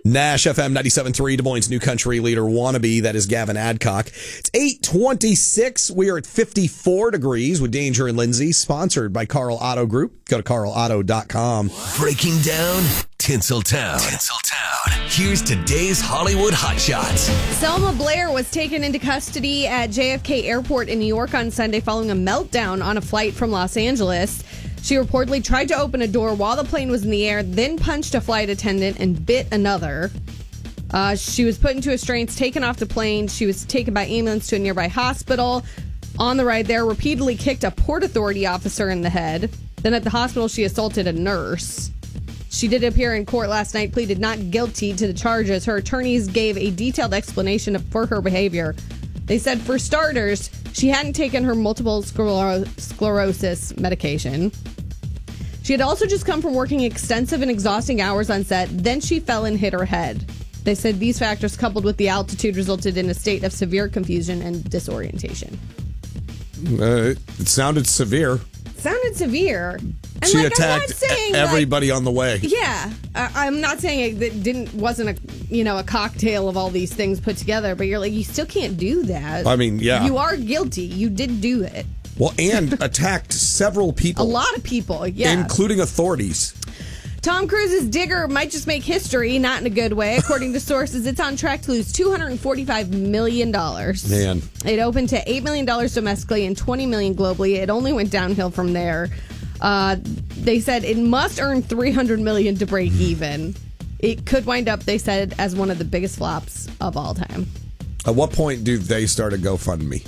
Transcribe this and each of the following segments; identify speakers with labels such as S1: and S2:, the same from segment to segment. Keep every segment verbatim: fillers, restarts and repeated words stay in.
S1: Nash F M ninety-seven point three, Des Moines' new country leader wannabe. That is Gavin Adcock. It's eight twenty-six. We are at fifty-four degrees with Danger and Lindsay, sponsored by Carl Auto Group. Go to carl auto dot com.
S2: Breaking down Tinseltown. Tinseltown. Here's today's Hollywood Hotshots.
S3: Selma Blair was taken into custody at J F K Airport in New York on Sunday following a meltdown on a flight from Los Angeles. She reportedly tried to open a door while the plane was in the air, then punched a flight attendant and bit another. Uh, she was put into restraints, taken off the plane. She was taken by ambulance to a nearby hospital. On the ride there, repeatedly kicked a Port Authority officer in the head. Then at the hospital, she assaulted a nurse. She did appear in court last night, pleaded not guilty to the charges. Her attorneys gave a detailed explanation for her behavior. They said, for starters, she hadn't taken her multiple scler- sclerosis medication. She had also just come from working extensive and exhausting hours on set. Then she fell and hit her head. They said these factors, coupled with the altitude, resulted in a state of severe confusion and disorientation.
S1: Uh, it sounded severe.
S3: Sounded severe. And
S1: she
S3: like,
S1: attacked
S3: I'm not saying,
S1: everybody
S3: like,
S1: on the way.
S3: Yeah, I, I'm not saying it that didn't wasn't a you know a cocktail of all these things put together, but you're like you still can't do that.
S1: I mean, yeah,
S3: you are guilty. You did do it.
S1: Well, and attacked several people,
S3: a lot of people, yeah,
S1: including authorities.
S3: Tom Cruise's Digger might just make history, not in a good way. According to sources, it's on track to lose two hundred forty-five million dollars.
S1: Man.
S3: It opened to eight million dollars domestically and twenty million dollars globally. It only went downhill from there. Uh, they said it must earn three hundred million dollars to break even. It could wind up, they said, as one of the biggest flops of all time.
S1: At what point do they start a GoFundMe?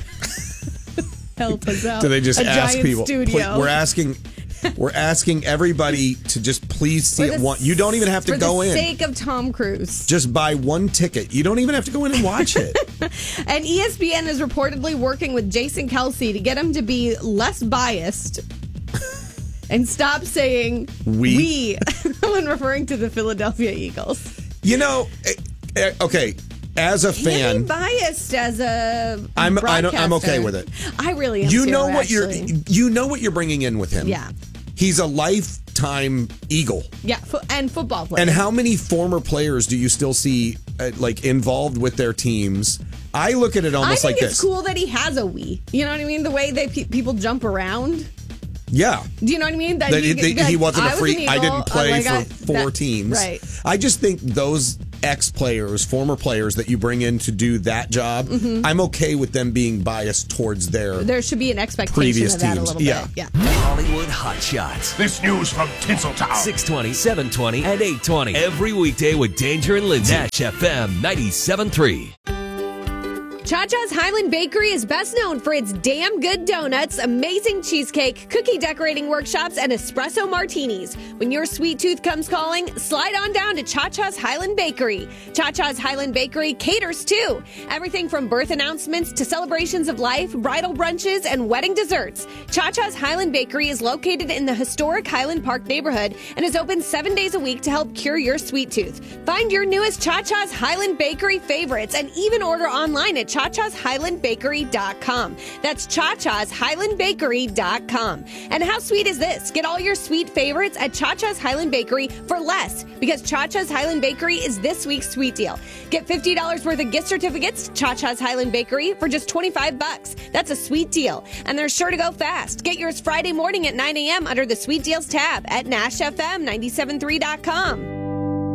S3: Help us out.
S1: Do they just
S3: a
S1: ask
S3: giant
S1: people?
S3: Studio.
S1: We're asking... We're asking everybody to just please see
S3: the,
S1: it one. You don't even have to go in.
S3: For the sake of Tom Cruise.
S1: Just buy one ticket. You don't even have to go in and watch it.
S3: And E S P N is reportedly working with Jason Kelce to get him to be less biased and stop saying we, we when referring to the Philadelphia Eagles.
S1: You know, okay. As a fan,
S3: Can't be biased as a
S1: I'm I
S3: broadcaster.
S1: I'm okay with it.
S3: I really am.
S1: You
S3: too,
S1: know what
S3: actually.
S1: you're you know what you're bringing in with him.
S3: Yeah.
S1: He's a lifetime Eagle.
S3: Yeah, fo- and football player.
S1: And how many former players do you still see uh, like involved with their teams? I look at it almost
S3: I think
S1: like
S3: it's
S1: this.
S3: cool that he has a we. You know what I mean? The way they pe- people jump around.
S1: Yeah.
S3: Do you know what I mean? That,
S1: that
S3: you,
S1: he,
S3: like,
S1: he wasn't a
S3: I
S1: free.
S3: was
S1: I
S3: Eagle,
S1: didn't play
S3: like,
S1: for
S3: I,
S1: four
S3: that,
S1: teams.
S3: Right.
S1: I just think those ex-players, former players that you bring in to do that job, mm-hmm. I'm okay with them being biased towards their
S3: There should be an expectation
S1: previous
S3: of that
S1: teams.
S3: a little
S1: Yeah.
S3: bit. Yeah.
S2: Hollywood Hot Shots.
S4: This news from Tinseltown.
S2: six twenty, seven twenty, and eight twenty. Every weekday with Danger and Lindsay. Nash F M ninety-seven point three.
S3: Cha-Cha's Highland Bakery is best known for its damn good donuts, amazing cheesecake, cookie decorating workshops, and espresso martinis. When your sweet tooth comes calling, slide on down to Cha-Cha's Highland Bakery. Cha-Cha's Highland Bakery caters too. Everything from birth announcements to celebrations of life, bridal brunches, and wedding desserts. Cha-Cha's Highland Bakery is located in the historic Highland Park neighborhood and is open seven days a week to help cure your sweet tooth. Find your newest Cha-Cha's Highland Bakery favorites and even order online at cha chas highland bakery dot com. That's cha chas highland bakery dot com. And how sweet is this? Get all your sweet favorites at Cha-Cha's Highland Bakery for less, because Cha-Cha's Highland Bakery is this week's sweet deal. Get fifty dollars worth of gift certificates to Cha-Cha's Highland Bakery for just twenty-five bucks. That's a sweet deal, and they're sure to go fast. Get yours Friday morning at nine a.m. under the Sweet Deals tab at nash f m nine seven three dot com.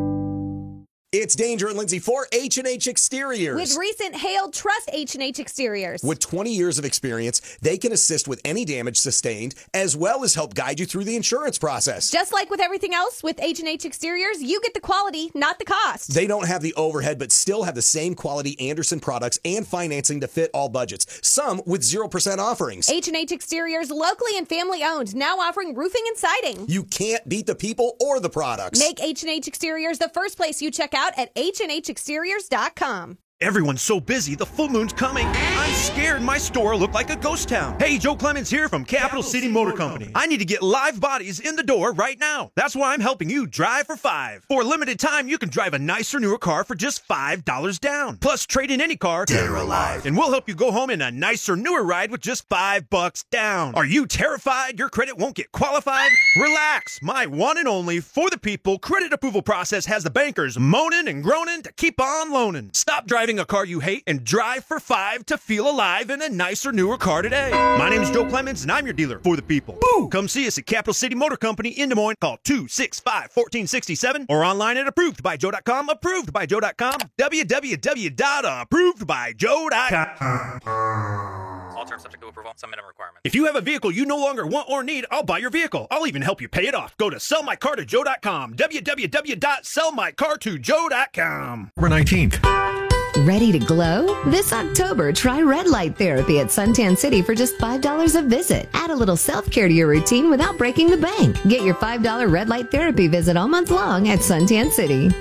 S1: It's Danger and Lindsay for H and H Exteriors.
S3: With recent hail, trust H and H Exteriors.
S1: With twenty years of experience, they can assist with any damage sustained, as well as help guide you through the insurance process.
S3: Just like with everything else, with H and H Exteriors, you get the quality, not the cost.
S1: They don't have the overhead, but still have the same quality Anderson products and financing to fit all budgets. Some with zero percent offerings.
S3: H and H Exteriors, locally and family owned, now offering roofing and siding.
S1: You can't beat the people or the products.
S3: Make H and H Exteriors the first place you check out at h and h exteriors dot com.
S4: Everyone's so busy, the full moon's coming. I'm scared my store will look like a ghost town. Hey, Joe Clemens here from Capital City Motor Company. I need to get live bodies in the door right now. That's why I'm helping you drive for five. For a limited time, you can drive a nicer, newer car for just five dollars down. Plus, trade in any car, dead or alive, and we'll help you go home in a nicer, newer ride with just five bucks down. Are you terrified your credit won't get qualified? Relax. My one and only for the people credit approval process has the bankers moaning and groaning to keep on loaning. Stop driving a car you hate and drive for five to feel alive in a nicer, newer car today. My name is Joe Clemens, and I'm your dealer for the people. Woo! Come see us at Capital City Motor Company in Des Moines. Call two six five, one four six seven or online at approved by joe dot com. approved by joe dot com. w w w dot approved by joe dot com.
S5: All terms subject to approval. Some minimum requirements.
S4: If you have a vehicle you no longer want or need, I'll buy your vehicle. I'll even help you pay it off. Go to sell my car to joe dot com. w w w dot sell my car to joe dot com.
S6: October nineteenth.
S7: Ready to glow? This October, try red light therapy at Suntan City for just five dollars a visit. Add a little self-care to your routine without breaking the bank. Get your five dollars red light therapy visit all month long at Suntan City.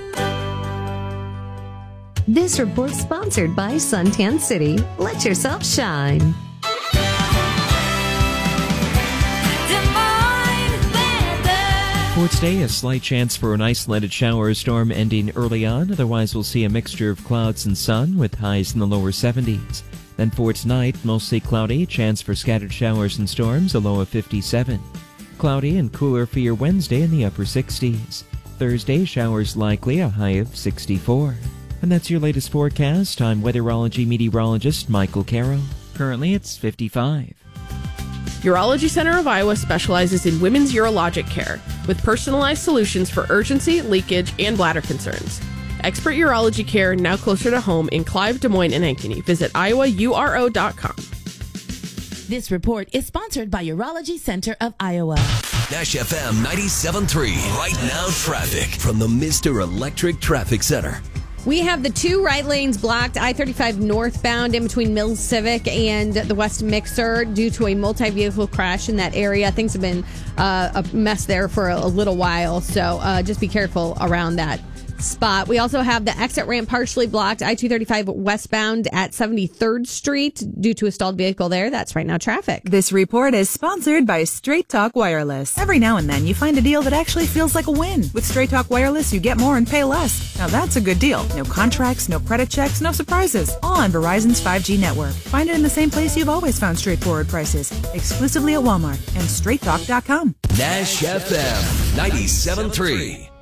S7: This report sponsored by Suntan City. Let yourself shine.
S8: For today, a slight chance for an isolated shower or storm ending early on. Otherwise, we'll see a mixture of clouds and sun with highs in the lower seventies. Then for tonight, mostly cloudy, chance for scattered showers and storms, a low of fifty-seven. Cloudy and cooler for your Wednesday in the upper sixties. Thursday, showers likely, a high of sixty-four. And that's your latest forecast. I'm weatherology meteorologist Michael Carroll. Currently, it's fifty-five.
S9: Urology Center of Iowa specializes in women's urologic care with personalized solutions for urgency, leakage, and bladder concerns. Expert urology care now closer to home in Clive, Des Moines, and Ankeny. Visit iowa u r o dot com.
S10: This report is sponsored by Urology Center of Iowa.
S2: Nash F M ninety-seven point three. Right now, traffic from the Mister Electric Traffic Center.
S3: We have the two right lanes blocked, I thirty-five northbound in between Mills Civic and the West Mixer due to a multi-vehicle crash in that area. Things have been uh, a mess there for a, a little while, so uh, just be careful around that spot. We also have the exit ramp partially blocked, I two thirty-five westbound at seventy-third Street due to a stalled vehicle there. That's right now traffic.
S11: This report is sponsored by Straight Talk Wireless. Every now and then you find a deal that actually feels like a win. With Straight Talk Wireless, you get more and pay less. Now that's a good deal. No contracts, no credit checks, no surprises. All on Verizon's five G network. Find it in the same place you've always found straightforward prices. Exclusively at Walmart and straight talk dot com.
S2: Nash F M ninety-seven point three.